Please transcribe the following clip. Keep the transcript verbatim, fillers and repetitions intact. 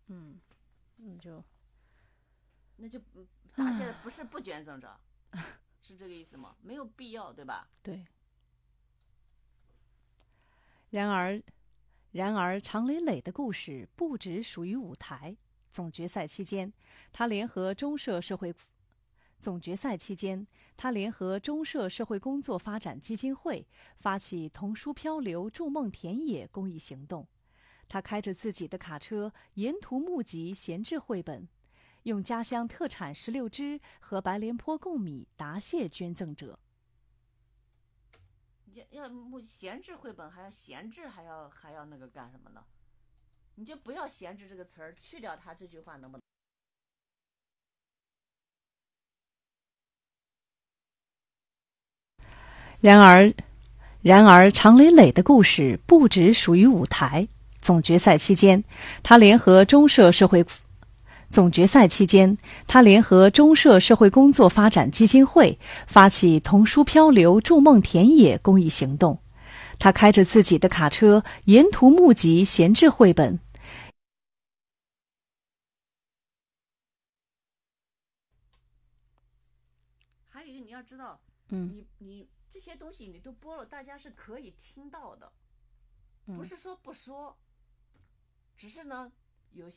嗯，嗯就那就答谢不是不捐赠者，是这个意思吗？没有必要，对吧？ 对。然而，然而常磊磊的故事不只属于舞台。总决赛期间，他联合中社社会总决赛期间，他联合中社社会工作发展基金会发起童书漂流筑梦田野公益行动。他开着自己的卡车，沿途募集闲置绘本，用家乡特产石榴汁和白莲坡贡米答谢捐赠者。 要要募闲置绘本，还要闲置，还要还要那个干什么呢？你就不要闲置这个词儿，去掉它这句话，能不能？ 然而，然而常磊磊的故事不只属于舞台。总决赛期间，他联合中社社会总决赛期间，他联合中社社会工作发展基金会发起童书漂流筑梦田野公益行动。他开着自己的卡车，沿途募集闲置绘本。 还有一个你要知道， 嗯， 你你这些东西你都播了，大家是可以听到的，不是说不说，只是呢有些。